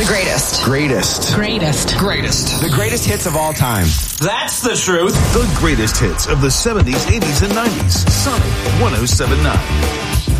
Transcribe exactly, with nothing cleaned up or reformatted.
The greatest. Greatest. Greatest. Greatest. The greatest hits of all time. That's the truth. The greatest hits of the seventies, eighties, and nineties. Sonic one oh seven point nine.